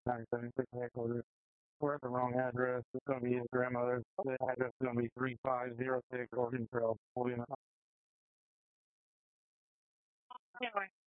976 headquarters. We're at the wrong address. It's going to be his grandmother's. The address is going to be 3506 Oregon Trail. We'll be in